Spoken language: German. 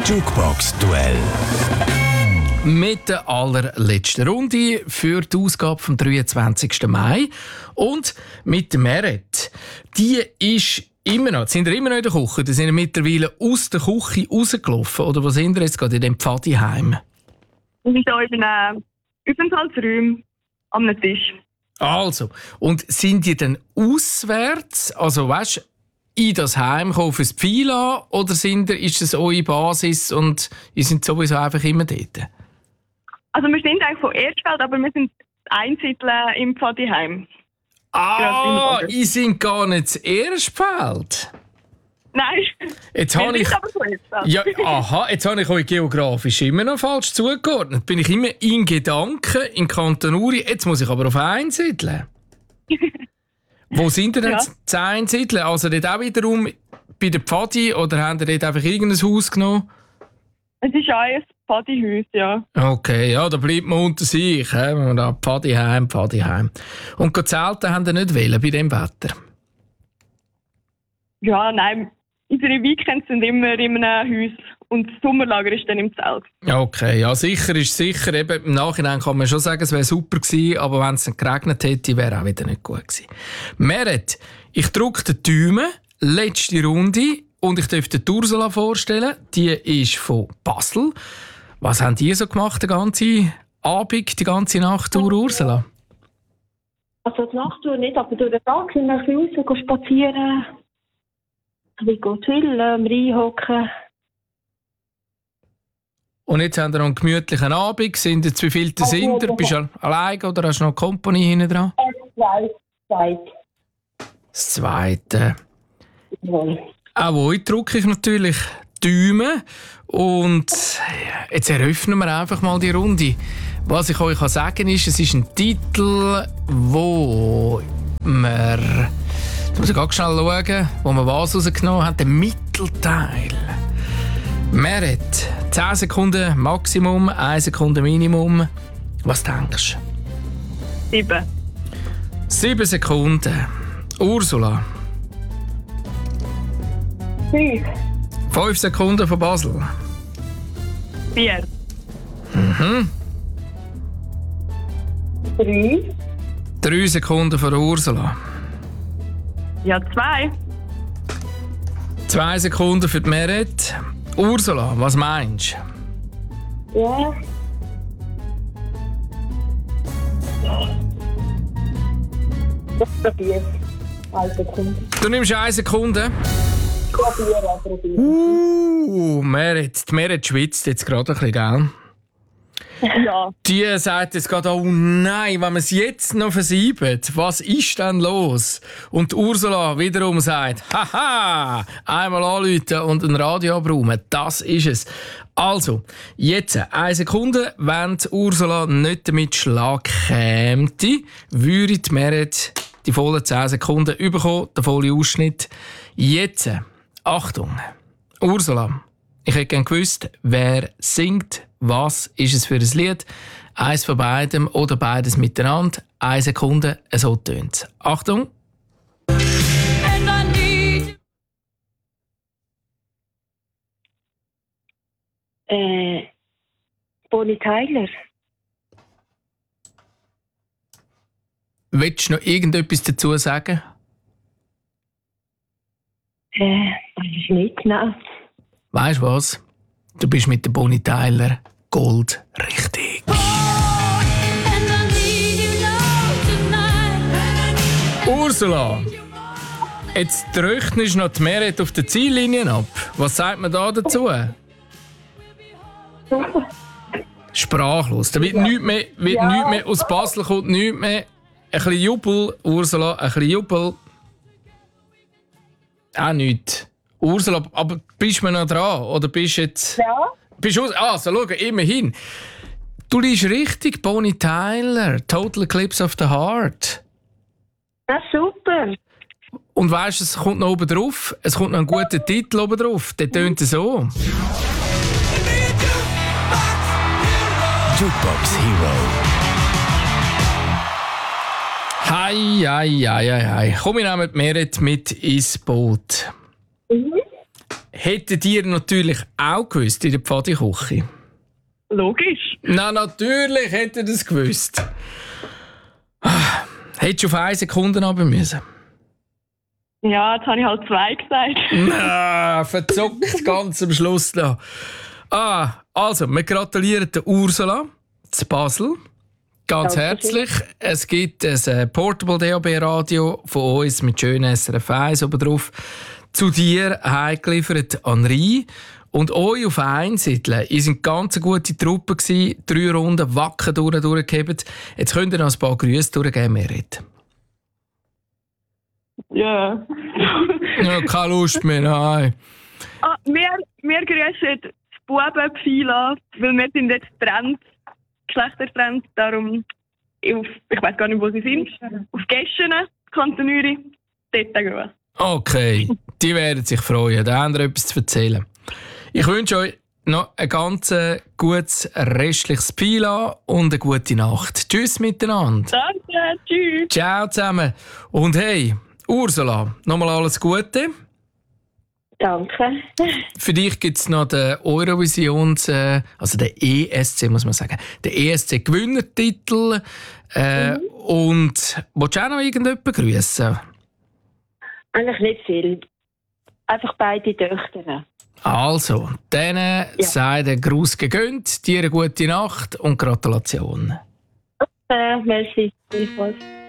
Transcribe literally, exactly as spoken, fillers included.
Jukebox-Duell. Mit der allerletzten Runde für die Ausgabe vom dreiundzwanzigsten Mai. Und mit der Meret. Die ist immer noch, sind ihr immer noch in der Küche? Die sind mittlerweile aus der Küche rausgelaufen? Oder wo sind ihr jetzt gerade in dem Pfadiheim? Wir sind hier in einem Aufenthaltsraum am Tisch. Also, und sind die dann auswärts, also weißt, in das Heim kommen fürs Pfeila, oder sind ihr, ist das eure Basis und ihr sind sowieso einfach immer dort? Also wir sind eigentlich von Erstfeld, aber wir sind Einsiedeln im Pfadiheim. Ah, ihr sind gar nicht das Erstfeld. Nein, jetzt wir habe ich, sind aber von Erstfeld. ja, aha, jetzt habe ich euch geografisch immer noch falsch zugeordnet. Bin ich immer in Gedanken in Kanton Uri, jetzt muss ich aber auf Einsiedeln. Wo sind ihr denn Ja. zu Einsiedeln? Also dort auch wiederum bei der Pfadi oder habt ihr dort einfach irgendein Haus genommen? Es ist auch ein Pfadihaus, ja. Okay, ja, da bleibt man unter sich. He? Wenn man da Pfadiheim, Pfadiheim. Und go zelten haben ihr nicht wollen bei dem Wetter? Ja, nein, unsere Weekends sind immer in einem Haus und das Sommerlager ist dann im Zelt. Okay, ja, sicher ist sicher. Eben, im Nachhinein kann man schon sagen, es wäre super gewesen, aber wenn es dann geregnet hätte, wäre auch wieder nicht gut gewesen. Meret, ich drücke den Daumen, letzte Runde, und ich darf dir die Ursula vorstellen. Die ist von Basel. Was habt ihr so gemacht, den ganzen Abend, die ganze Nacht durch, Ursula? Also die Nacht durch nicht, aber durch den Tag sind wir ein bisschen raus, gehen spazieren, ein bisschen chillen, reinhocken. Und jetzt haben wir noch einen gemütlichen Abend. Sind jetzt wie viele sind ihr? Bist du allein oder hast du noch eine Company hinten dran? Zwei, zwei. Das Zweite. Jawohl. Auch euch drücke ich natürlich Daumen. Und jetzt eröffnen wir einfach mal die Runde. Was ich euch sagen kann, ist, es ist ein Titel, wo wir, jetzt muss ich ganz schnell schauen, wo wir was rausgenommen haben, den Mittelteil. Meret, zehn Sekunden Maximum, eine Sekunde Minimum. Was denkst du? Sieben. Sieben Sekunden. Ursula. Fünf. Fünf Sekunden von Basel. Vier. Mhm. Drei. Drei Sekunden von der Ursula. Ja, zwei. Zwei Sekunden für die Meret. Ursula, was meinst du? Ja. Das probiert. Eine Sekunde. Du nimmst eine Sekunde. Probieren, probieren. Uh, Meret, die Meret schwitzt jetzt gerade ein bisschen, gell? Ja. Die sagt jetzt gerade, oh nein, wenn wir es jetzt noch versieben, was ist denn los? Und Ursula wiederum sagt, haha, einmal anrufen und ein Radio abräumen, das ist es. Also, jetzt eine Sekunde, wenn die Ursula nicht damit Schlag käme, würde die Meret die vollen zehn Sekunden bekommen, der volle Ausschnitt. Jetzt, Achtung, Ursula, ich hätte gerne gewusst, wer singt. Was ist es für ein Lied? Eins von beidem oder beides miteinander. Eine Sekunde, so tönt es. Achtung! Äh, Bonnie Tyler. Willst du noch irgendetwas dazu sagen? Äh, weiß ich nicht, nein. Weißt du was? Du bist mit der Bonnie Tyler Gold richtig. Ursula, jetzt rechnen noch die Meret auf der Ziellinie ab. Was sagt man da dazu? Sprachlos. Da wird ja. nichts mehr, wird ja. nichts mehr. Aus Basel kommt nichts mehr. Ein bisschen Jubel, Ursula, ein bisschen Jubel. Auch nichts. Ursula, aber bist du noch dran? Oder bist du jetzt... Ja. Bist du aus... Ah, so, schau, immerhin. Du liest richtig, Bonnie Tyler, Total Eclipse of the Heart. Das ist super. Und weißt du, es kommt noch oben drauf. Es kommt noch ein guter Titel oben drauf. Der tönt so. Jukebox Hero. Hei, hei, hei, hei, hei. Komm, wir nehmen die Meret mit ins Boot. Mhm. hättet ihr natürlich auch gewusst in der Pfadiküche? Logisch. Na, natürlich hättet ihr das gewusst. Ah, hättest du auf eine Sekunde runter müssen? Ja, jetzt habe ich halt zwei gesagt. Na, verzockt ganz am Schluss noch. Ah, also, wir gratulieren der Ursula zu Basel. Ganz Danke. herzlich. Es gibt ein äh, Portable D A B-Radio von uns mit schönen S R F eins oben drauf. Zu dir heimgeliefert an Rhein. Und euch auf Einsiedeln, ihr seid ganz eine gute Truppe gewesen, drei Runden wacker durch, durchgehebt. Jetzt könnt ihr noch ein paar Grüße durchgeben, Merit. Ja. Ja, keine Lust mehr, nein. Ah, wir, wir grüßen das Bubenpfeil, weil wir sind jetzt getrennt, geschlechtertrennt, darum, auf, ich weiß gar nicht, wo sie sind, auf Gäschene, Kanton Uri, dort grüßen. Okay, die werden sich freuen, da haben wir etwas zu erzählen. Ich wünsche euch noch ein ganz gutes restliches Pila und eine gute Nacht. Tschüss miteinander. Danke, tschüss. Ciao zusammen. Und hey, Ursula, nochmal alles Gute. Danke. Für dich gibt es noch den Eurovisions, äh, also den E S C, muss man sagen, den E S C-Gewinnertitel. Äh, mhm. Und willst du auch noch irgendjemanden grüßen? Eigentlich nicht viel. Einfach beide Töchter. Also, denen ja. sei der Gruß gegönnt, dir eine gute Nacht und Gratulation. Äh, merci.